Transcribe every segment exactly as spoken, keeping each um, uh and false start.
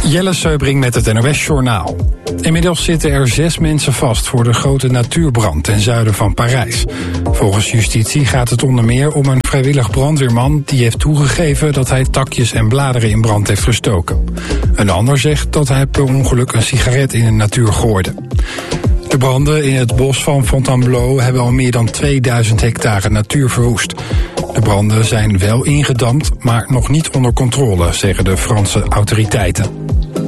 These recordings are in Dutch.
Jelle Seubring met het N O S-journaal. Inmiddels zitten er zes mensen vast voor de grote natuurbrand ten zuiden van Parijs. Volgens justitie gaat het onder meer om een vrijwillig brandweerman die heeft toegegeven dat hij takjes en bladeren in brand heeft gestoken. Een ander zegt dat hij per ongeluk een sigaret in de natuur gooide. De branden in het bos van Fontainebleau hebben al meer dan tweeduizend hectare natuur verwoest. De branden zijn wel ingedamd, maar nog niet onder controle, zeggen de Franse autoriteiten.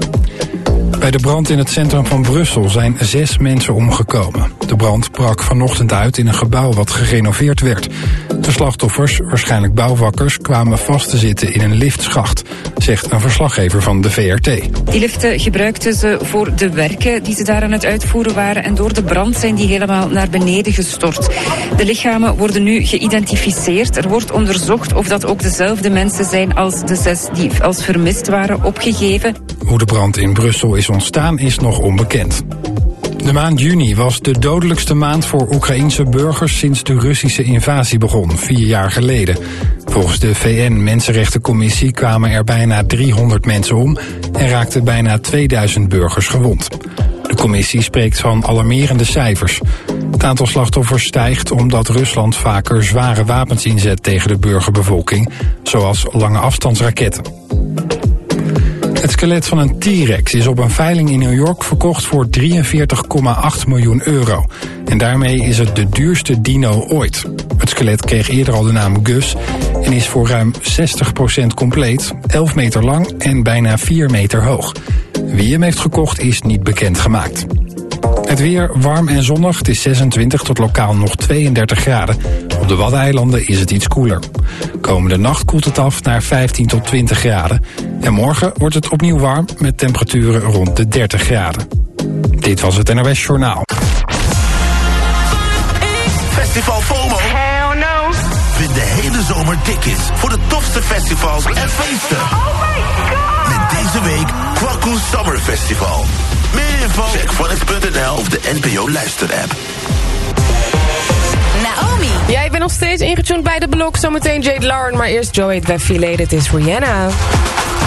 Bij de brand in het centrum van Brussel zijn zes mensen omgekomen. De brand brak vanochtend uit in een gebouw wat gerenoveerd werd. De slachtoffers, waarschijnlijk bouwvakkers, kwamen vast te zitten in een liftschacht, zegt een verslaggever van de V R T. Die liften gebruikten ze voor de werken die ze daar aan het uitvoeren waren en door de brand zijn die helemaal naar beneden gestort. De lichamen worden nu geïdentificeerd. Er wordt onderzocht of dat ook dezelfde mensen zijn als de zes die als vermist waren opgegeven. Hoe de brand in Brussel is ontstaan is nog onbekend. De maand juni was de dodelijkste maand voor Oekraïense burgers sinds de Russische invasie begon, vier jaar geleden. Volgens de V N-Mensenrechtencommissie kwamen er bijna driehonderd mensen om en raakten bijna tweeduizend burgers gewond. De commissie spreekt van alarmerende cijfers. Het aantal slachtoffers stijgt omdat Rusland vaker zware wapens inzet tegen de burgerbevolking, zoals lange afstandsraketten. Het skelet van een T-Rex is op een veiling in New York verkocht voor drieënveertig komma acht miljoen euro. En daarmee is het de duurste dino ooit. Het skelet kreeg eerder al de naam Gus en is voor ruim zestig procent compleet, elf meter lang en bijna vier meter hoog. Wie hem heeft gekocht is niet bekendgemaakt. Het weer warm en zonnig. Het is zesentwintig tot lokaal nog tweeëndertig graden. Op de Waddeneilanden is het iets koeler. Komende nacht koelt het af naar vijftien tot twintig graden. En morgen wordt het opnieuw warm met temperaturen rond de dertig graden. Dit was het N O S Journaal. Festival FOMO. Hell no. Vind de hele zomer tickets voor de tofste festivals en feesten. Oh my god. Met deze week Kwaku Summer Festival. Meer info, check funix punt n l of de N P O luisterapp. Naomi. Ja, ik ben nog steeds ingetuned bij de blok. Zometeen Jade Lauren, maar eerst Joey Vefile. Dit is Rihanna.